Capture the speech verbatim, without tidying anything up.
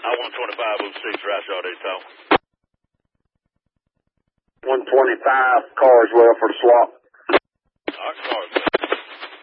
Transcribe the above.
I one twenty-five oh six, Rashaw Dayton. one twenty-five, Carswell for the swap.